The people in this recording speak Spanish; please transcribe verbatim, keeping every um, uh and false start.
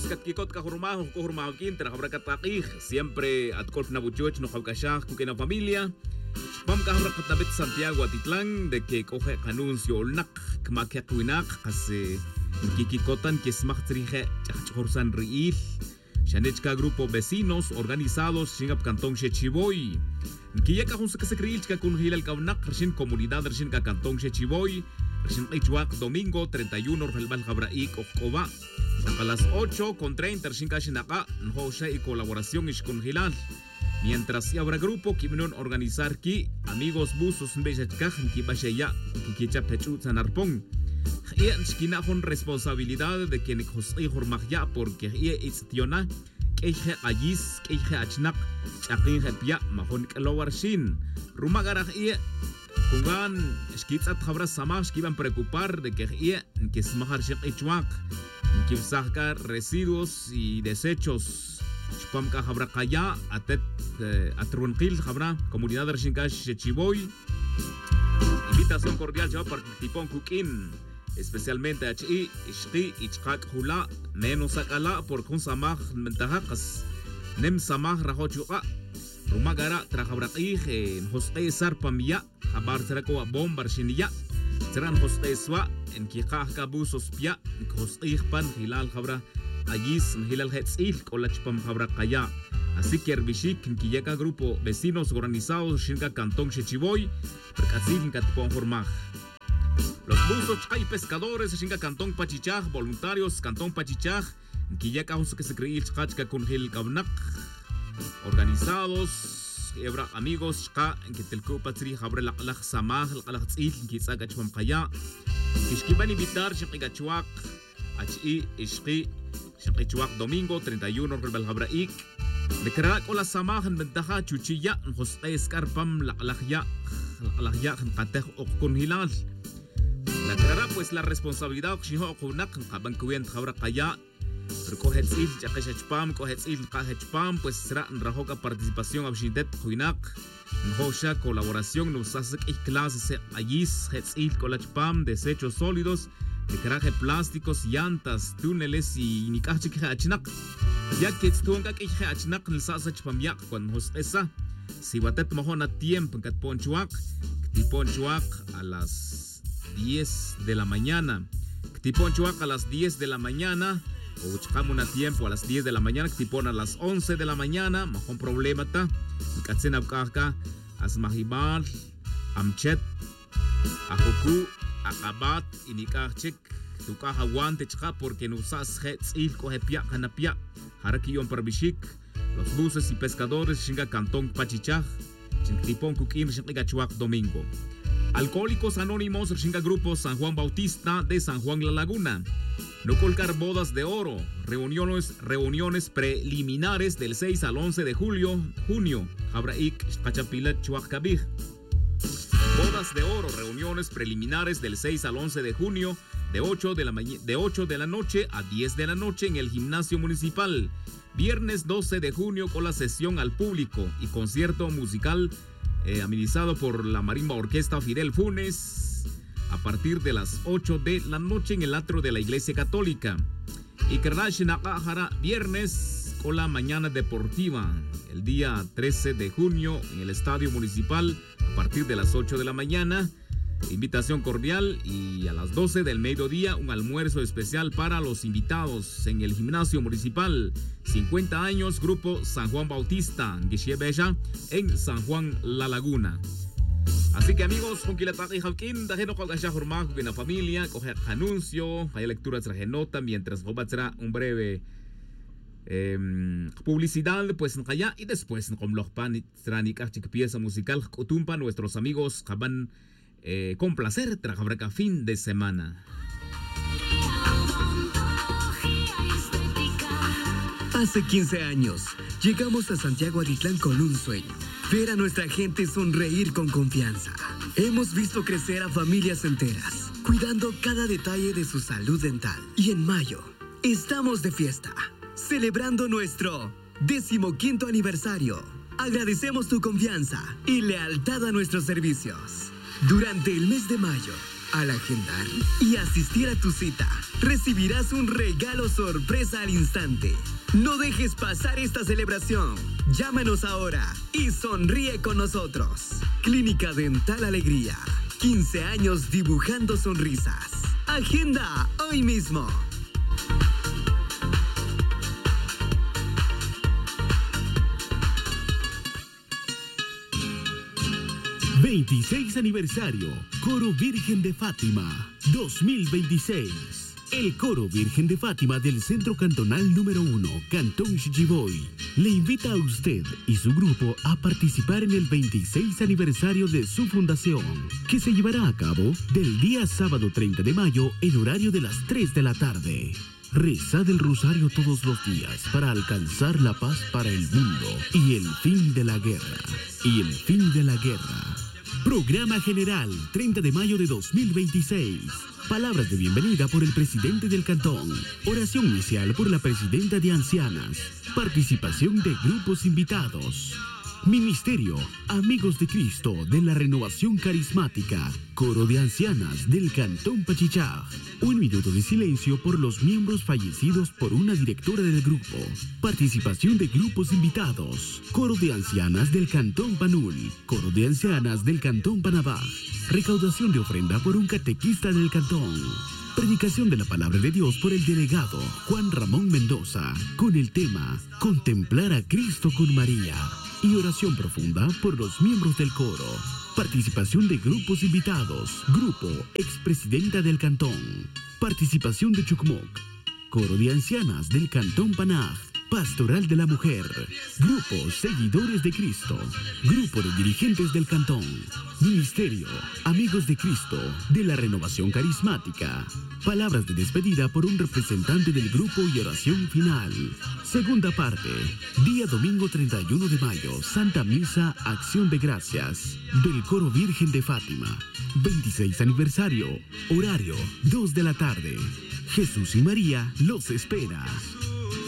katkikot kahurmajo kahurmajo kintra habra katakij siempre atkolf nabuchuch no habkashaj kukena familia Pam kahra katabit Santiago Atitlán de que coge anuncio olnak kmakekwinak kase kikikotan kismach trije chachorsan riil Shanechka grupo vecinos organizados Shingap Cantón Chechiboy Kiyaka hunsa kasekriil ka kunhilal kaunak reshin comunidad reshin ka Cantón Chechiboy reshin Ichuak domingo treinta y uno relbal Jabraik Okoba a las ocho con treinta reshin kashinaka nhosha y colaboración ish kunhilal Mientras habrá grupo que vienen a organizar aquí, amigos busos en Bechachkaj, que vaya que quicha pechut sanarpong. Y en con responsabilidad de que nos hijos magya porque y istiona que je ayis que je achnak chakin je pia mahon kalowarshin. Ruma garaj y kungan skitsat habra samash que iban a preocupar de que y que smahar shek ichwak que sacar residuos y desechos. Spam ka habra kaya atet atrunqil habra comunidad de Reshinkash Chechiboy. Invitación cordial ya participó en Kukin, especialmente a Chi, Ishki, Ichkak Hula, menos Sakala por Kun Samah Mentahakas, Nem Samah Rahochuka, Rumagara, Trajabraqij, en José Sarpamia, Habar Serako Bombar Shinia, Seran José Swa, en Kikaka Busos Pia, José Pan Hilal Habra. Ayis Hilal Hetzil Kolachpam Habrakaya. Así que Herbishik, Kiyaka grupo vecinos organizados Shinga Cantón Chechiboy, Percazil Catpon Hormaj. Los buzos hay pescadores Shinga Cantón Pachichaj, voluntarios Cantón Pachichaj, Kiyaka que se creí Chachka con Hil Kabnak, organizados, Ebra amigos, Shka, que Telko Patri Habre Lach Samah, Lachzil, Kizagachpam Kaya, Kishkiban invitar Shikachuak, H. Ishki. Shaqichuak domingo treinta y uno Rebel Habraik Declarar con la samajan ventaja chuchilla José Escarpam la lajya la lajya qatej okun hilal la clara pues la responsabilidad xiho okunak qaban kuyen khawra qaya recoge il chaqeshpam cohet il qahechpam pues será rajoka participación abshintet khuinak nhosha colaboración nos hace clases ayis hetzil colachpam desechos sólidos de caraje plásticos, llantas, túneles y ni cache que achnak. Ya que estunga que achnak el sasa chpamyak cuando nos esa. Si batet mohona tiempo que ponchuak, que ponchuak a las diez de la mañana. Que ponchuak a las diez de la mañana. O chkamuna tiempo a las diez de la mañana. Que pon a las once de la mañana. Mahon problema ta. Katzen abkaka. Asmahibar. Amchet. Ajoku. Akabat inikachik tuka hawante chka porque no usas hetzil kohepia kanapia harakiyon parbishik los buses y pescadores Shinga Cantón Pachichaj Chintipon Kukin Shingachuak domingo Alcohólicos Anónimos Shinga Grupo San Juan Bautista de San Juan La Laguna no colgar bodas de oro reuniones reuniones preliminares del seis al once de julio junio Habraik Kachapilat Chuakabij Bodas de oro, reuniones preliminares del seis al once de junio, de ocho de la, de ocho de la noche a diez de la noche en el gimnasio municipal. Viernes doce de junio con la sesión al público y concierto musical eh, amenizado por la Marimba Orquesta Fidel Funes a partir de las ocho de la noche en el atrio de la Iglesia Católica. Y Karnashinakahara, viernes con la mañana deportiva, el día trece de junio en el estadio municipal a partir de las ocho de la mañana. Invitación cordial y a las doce del mediodía un almuerzo especial para los invitados en el gimnasio municipal. cincuenta años, Grupo San Juan Bautista, Guichiebeja, en San Juan La Laguna. Así que amigos, con Kilataki Javkin, Dajeno Kwagashah Hormag, en la familia, coger anuncio, hay lecturas de nota mientras será un breve eh, publicidad, pues allá y después con los pan pieza musical Kutumpa, nuestros amigos van eh, con placer trabajar fin de semana. Hace quince años, llegamos a Santiago Atitlán con un sueño: ver a nuestra gente sonreír con confianza. Hemos visto crecer a familias enteras, cuidando cada detalle de su salud dental. Y en mayo, estamos de fiesta, celebrando nuestro decimoquinto aniversario. Agradecemos tu confianza y lealtad a nuestros servicios. Durante el mes de mayo, Al agendar y asistir a tu cita, recibirás un regalo sorpresa al instante. No dejes pasar esta celebración. Llámanos ahora y sonríe con nosotros. Clínica Dental Alegría. quince años dibujando sonrisas. Agenda hoy mismo. veintiséis aniversario, Coro Virgen de Fátima, dos mil veintiséis. El Coro Virgen de Fátima del Centro Cantonal número uno, Cantón Shichiboy, le invita a usted y su grupo a participar en el veintiséis aniversario de su fundación, que se llevará a cabo del día sábado treinta de mayo en horario de las tres de la tarde. Rezad el rosario todos los días para alcanzar la paz para el mundo y el fin de la guerra. Y el fin de la guerra. Programa General, treinta de mayo de dos mil veintiséis. Palabras de bienvenida por el presidente del cantón. Oración inicial por la presidenta de ancianas. Participación de grupos invitados. Ministerio, Amigos de Cristo de la Renovación Carismática, Coro de Ancianas del Cantón Pachichaj. Un minuto de silencio por los miembros fallecidos por una directora del grupo. Participación de grupos invitados. Coro de Ancianas del Cantón Panul, Coro de Ancianas del Cantón Panabaj. Recaudación de ofrenda por un catequista del cantón. Predicación de la palabra de Dios por el delegado Juan Ramón Mendoza, con el tema Contemplar a Cristo con María. Y oración profunda por los miembros del coro. Participación de grupos invitados. Grupo Expresidenta del Cantón. Participación de Chucmoc. Coro de Ancianas del Cantón Panaj. Pastoral de la Mujer. Grupo Seguidores de Cristo. Grupo de Dirigentes del Cantón. Ministerio Amigos de Cristo de la Renovación Carismática. Palabras de despedida por un representante del grupo y oración final. Segunda parte. Día domingo treinta y uno de mayo. Santa Misa Acción de Gracias del Coro Virgen de Fátima. veintiséis aniversario. Horario dos de la tarde. Jesús y María los espera.